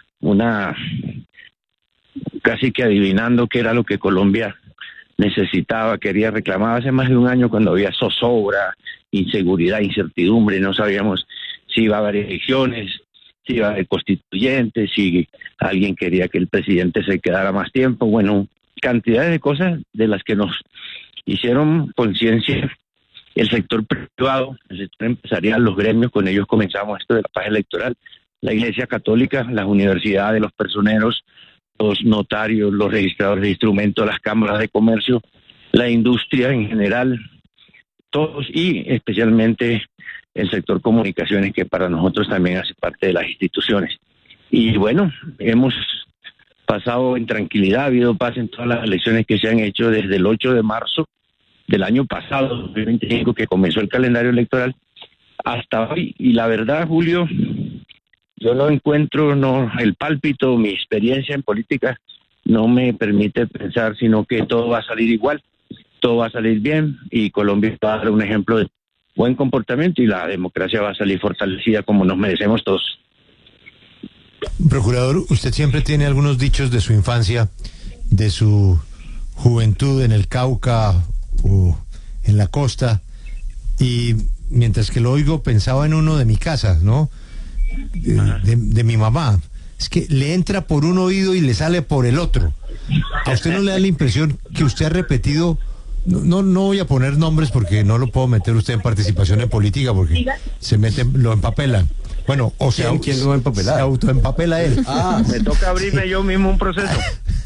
casi que adivinando qué era lo que Colombia necesitaba, quería, reclamaba hace más de un año, cuando había zozobra, inseguridad, incertidumbre, no sabíamos si iba a haber elecciones, si iba a haber constituyentes, si alguien quería que el presidente se quedara más tiempo, bueno, cantidades de cosas de las que nos hicieron conciencia el sector privado, el sector empresarial, los gremios. Con ellos comenzamos esto de la paz electoral, la Iglesia Católica, las universidades, los personeros, los notarios, los registradores de instrumentos, las cámaras de comercio, la industria en general, todos, y especialmente el sector comunicaciones, que para nosotros también hace parte de las instituciones. Y bueno, hemos pasado en tranquilidad, ha habido paz en todas las elecciones que se han hecho desde el 8 de marzo del año pasado, 2025, que comenzó el calendario electoral, hasta hoy. Y la verdad, Julio, yo no encuentro el pálpito, mi experiencia en política no me permite pensar sino que todo va a salir igual, todo va a salir bien y Colombia va a dar un ejemplo de buen comportamiento y la democracia va a salir fortalecida como nos merecemos todos. Procurador, usted siempre tiene algunos dichos de su infancia, de su juventud en el Cauca o en la costa, y mientras que lo oigo pensaba en uno de mi casa, ¿no? De mi mamá. Es que le entra por un oído y le sale por el otro. ¿A usted no le da la impresión que usted ha repetido? No voy a poner nombres porque no lo puedo meter usted en participación en política porque lo empapelan. Bueno, o sea, ¿quién lo va a empapelar? Se autoempapela él. Me toca abrirme yo mismo un proceso.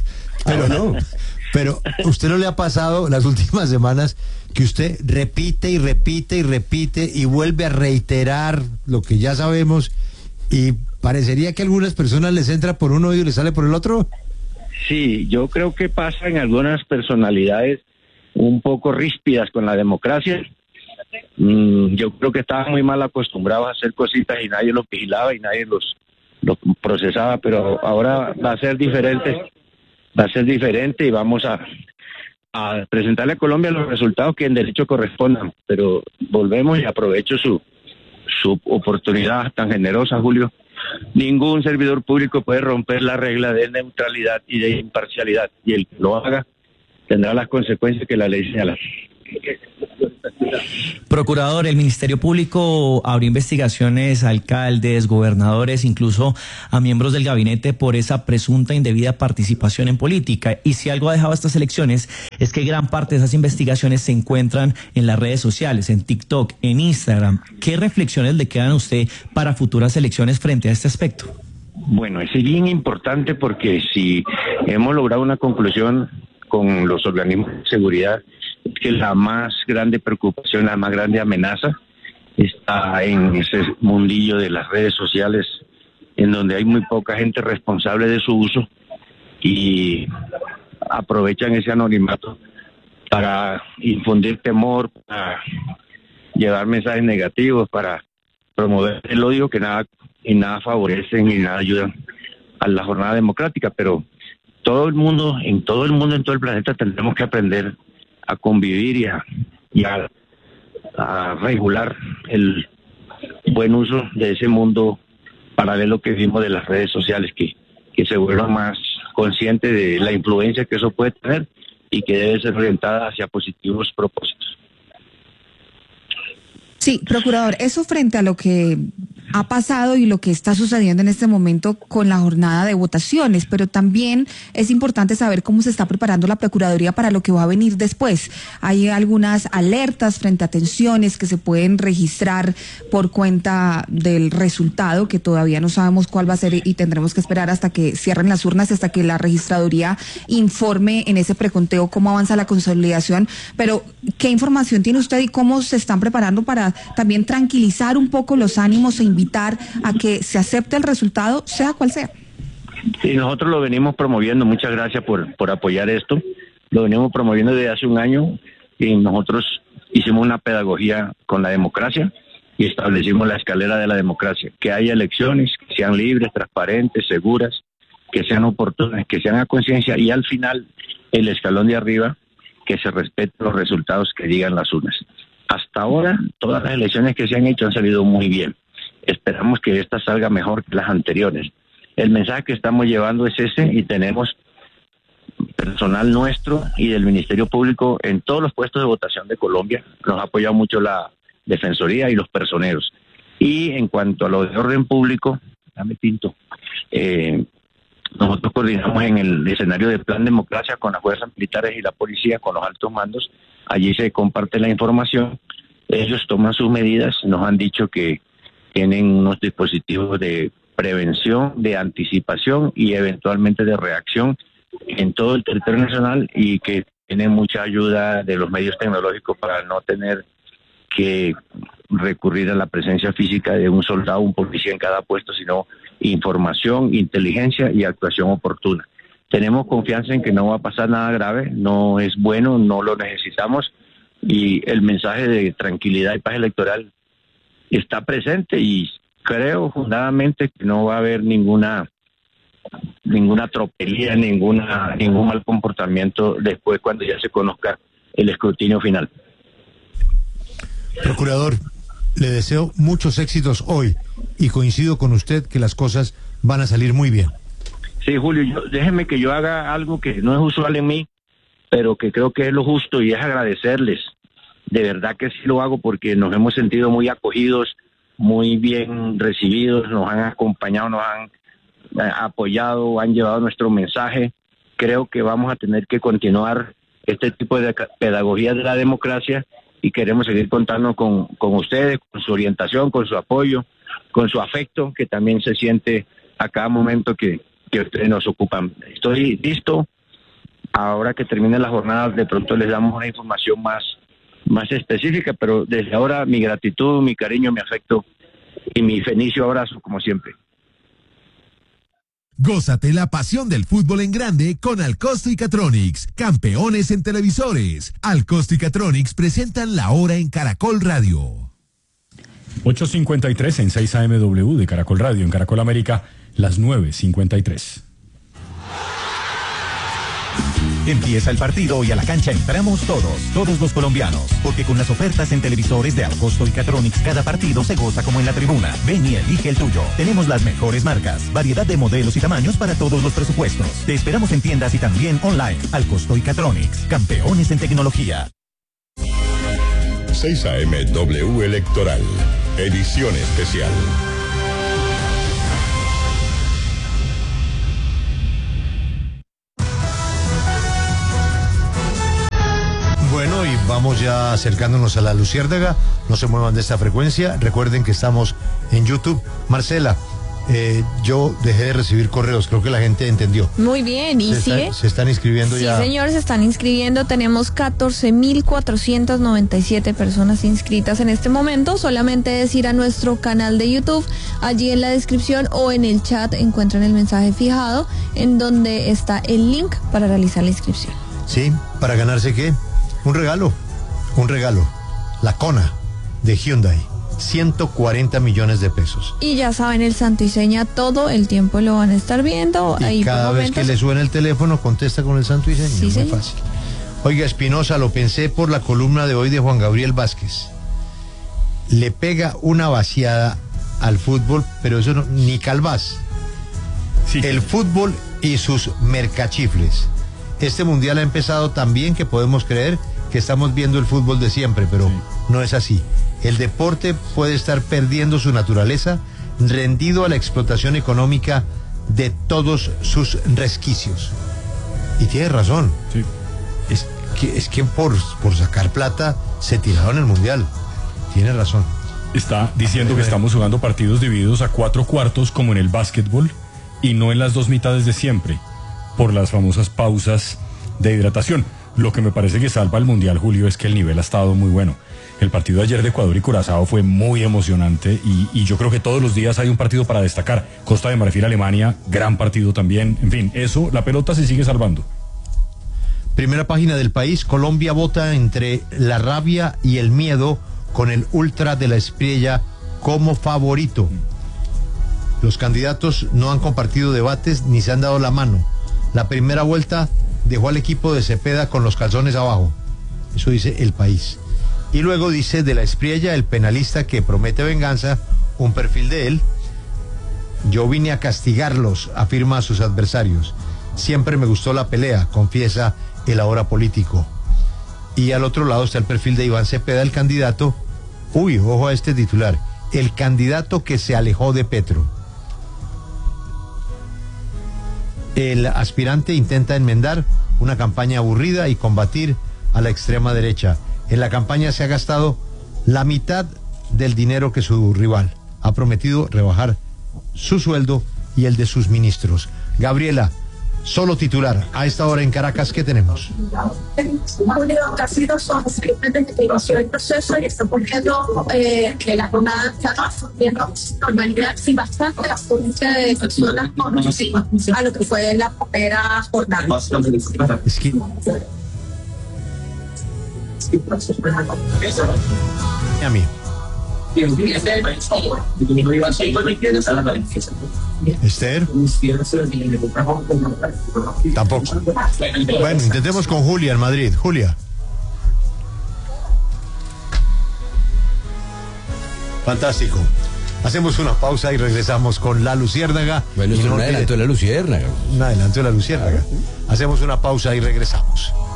Pero ¿usted no le ha pasado las últimas semanas que usted repite y repite y repite y vuelve a reiterar lo que ya sabemos y parecería que a algunas personas les entra por un oído y les sale por el otro? Sí, yo creo que pasa en algunas personalidades un poco ríspidas con la democracia. Yo creo que estaban muy mal acostumbrados a hacer cositas y nadie los vigilaba y nadie los procesaba, pero ahora va a ser diferente y vamos a presentarle a Colombia los resultados que en derecho correspondan, pero volvemos y aprovecho su oportunidad tan generosa, Julio. Ningún servidor público puede romper la regla de neutralidad y de imparcialidad, y el que lo haga tendrá las consecuencias que la ley señala. Procurador, el Ministerio Público abrió investigaciones a alcaldes, gobernadores, incluso a miembros del gabinete por esa presunta indebida participación en política. Y si algo ha dejado estas elecciones es que gran parte de esas investigaciones se encuentran en las redes sociales, en TikTok, en Instagram. ¿Qué reflexiones le quedan a usted para futuras elecciones frente a este aspecto? Bueno, es bien importante porque si hemos logrado una conclusión con los organismos de seguridad, que la más grande preocupación, la más grande amenaza está en ese mundillo de las redes sociales, en donde hay muy poca gente responsable de su uso y aprovechan ese anonimato para infundir temor, para llevar mensajes negativos, para promover el odio que nada favorecen ni nada ayudan a la jornada democrática. Pero en todo el planeta tendremos que aprender a convivir y a regular el buen uso de ese mundo paralelo que vimos de las redes sociales, que se vuelvan más conscientes de la influencia que eso puede tener y que debe ser orientada hacia positivos propósitos. Sí, procurador, eso frente a lo que ha pasado y lo que está sucediendo en este momento con la jornada de votaciones, pero también es importante saber cómo se está preparando la Procuraduría para lo que va a venir después. Hay algunas alertas frente a tensiones que se pueden registrar por cuenta del resultado, que todavía no sabemos cuál va a ser y tendremos que esperar hasta que cierren las urnas, hasta que la registraduría informe en ese preconteo cómo avanza la consolidación. Pero, ¿qué información tiene usted y cómo se están preparando para también tranquilizar un poco los ánimos e invitar a que se acepte el resultado, sea cual sea? Sí, nosotros lo venimos promoviendo, muchas gracias por apoyar esto, lo venimos promoviendo desde hace un año y nosotros hicimos una pedagogía con la democracia y establecimos la escalera de la democracia, que haya elecciones, que sean libres, transparentes, seguras, que sean oportunas, que sean a conciencia y al final el escalón de arriba, que se respeten los resultados que digan las urnas. Hasta ahora, todas las elecciones que se han hecho han salido muy bien. Esperamos que esta salga mejor que las anteriores. El mensaje que estamos llevando es ese y tenemos personal nuestro y del Ministerio Público en todos los puestos de votación de Colombia. Nos ha apoyado mucho la Defensoría y los personeros. Y en cuanto a lo de orden público, nosotros coordinamos en el escenario de Plan Democracia con las fuerzas militares y la policía, con los altos mandos. Allí se comparte la información, ellos toman sus medidas, nos han dicho que tienen unos dispositivos de prevención, de anticipación y eventualmente de reacción en todo el territorio nacional y que tienen mucha ayuda de los medios tecnológicos para no tener que recurrir a la presencia física de un soldado, un policía en cada puesto, sino información, inteligencia y actuación oportuna. Tenemos confianza en que no va a pasar nada grave, no es bueno, no lo necesitamos y el mensaje de tranquilidad y paz electoral está presente y creo fundadamente que no va a haber ninguna tropelía, ningún mal comportamiento después cuando ya se conozca el escrutinio final. Procurador, le deseo muchos éxitos hoy y coincido con usted que las cosas van a salir muy bien. Sí, Julio, déjeme que yo haga algo que no es usual en mí, pero que creo que es lo justo y es agradecerles. De verdad que sí lo hago porque nos hemos sentido muy acogidos, muy bien recibidos, nos han acompañado, nos han apoyado, han llevado nuestro mensaje. Creo que vamos a tener que continuar este tipo de pedagogía de la democracia y queremos seguir contando con ustedes, con su orientación, con su apoyo, con su afecto, que también se siente a cada momento que ustedes nos ocupan. Estoy listo. Ahora que termine la jornada, de pronto les damos una información más específica, pero desde ahora mi gratitud, mi cariño, mi afecto y mi fenicio abrazo, como siempre. Gózate la pasión del fútbol en grande con Alcosto y Catronics, campeones en televisores. Alcosto y Catronics presentan La Hora en Caracol Radio. 8:53 en 6 AMW de Caracol Radio, en Caracol América, las 9:53. Empieza el partido y a la cancha entramos todos los colombianos, porque con las ofertas en televisores de Alcosto y Catronics cada partido se goza como en la tribuna. Ven y elige el tuyo. Tenemos las mejores marcas, variedad de modelos y tamaños para todos los presupuestos. Te esperamos en tiendas y también online. Alcosto y Catronics, campeones en tecnología. 6 AMW Electoral, edición especial. Bueno, y vamos ya acercándonos a la Luciérnaga. No se muevan de esta frecuencia. Recuerden que estamos en YouTube. Marcela, yo dejé de recibir correos. Creo que la gente entendió. Muy bien. ¿Y sigue? Se están inscribiendo ya. Sí, señores, se están inscribiendo. Tenemos 14.497 personas inscritas en este momento. Solamente es ir a nuestro canal de YouTube. Allí en la descripción o en el chat encuentran el mensaje fijado en donde está el link para realizar la inscripción. Sí, ¿para ganarse qué? Un regalo. La Kona de Hyundai. 140 millones de pesos. Y ya saben, el santo y seña todo el tiempo lo van a estar viendo. Y ahí cada vez que le suena el teléfono, contesta con el santo y seña. Sí, muy fácil. Oiga, Espinosa, lo pensé por la columna de hoy de Juan Gabriel Vázquez. Le pega una vaciada al fútbol, pero eso no, ni Calvás. Sí. El fútbol y sus mercachifles. Este mundial ha empezado tan bien que podemos creer que estamos viendo el fútbol de siempre, pero no es así. El deporte puede estar perdiendo su naturaleza, rendido a la explotación económica de todos sus resquicios. Y tiene razón. Sí. Es que por sacar plata se tiraron el mundial. Tiene razón. Está diciendo que estamos jugando partidos divididos a 4 cuartos como en el básquetbol y no en las 2 mitades de siempre, por las famosas pausas de hidratación. Lo que me parece que salva el mundial, Julio, es que el nivel ha estado muy bueno. El partido de ayer de Ecuador y Curazao fue muy emocionante y yo creo que todos los días hay un partido para destacar. Costa de Marfil, Alemania, gran partido también. En fin, eso, la pelota se sigue salvando. Primera página del País. Colombia vota entre la rabia y el miedo con el Ultra de la Espriella como favorito. Los candidatos no han compartido debates ni se han dado la mano. La primera vuelta dejó al equipo de Cepeda con los calzones abajo. Eso dice El País. Y luego dice de la Espriella, el penalista que promete venganza, un perfil de él. Yo vine a castigarlos, afirma a sus adversarios. Siempre me gustó la pelea, confiesa el ahora político. Y al otro lado está el perfil de Iván Cepeda, el candidato. Uy, ojo a este titular. El candidato que se alejó de Petro. El aspirante intenta enmendar una campaña aburrida y combatir a la extrema derecha. En la campaña se ha gastado la mitad del dinero que su rival. Ha prometido rebajar su sueldo y el de sus ministros. Gabriela, solo titular. A esta hora en Caracas, ¿qué tenemos? Julio, casi 2 horas desde que inició el proceso y está poniendo que la jornada está viendo normalidad y bastante afluencia de personas conocidas a lo que fue la primera jornada. Es que... A mí. Esther. Tampoco. Bueno, intentemos con Julia en Madrid. Julia. Fantástico. Hacemos una pausa y regresamos con La Luciérnaga. Bueno, esto es un adelanto de La Luciérnaga. Un adelanto de La Luciérnaga. Hacemos una pausa y regresamos.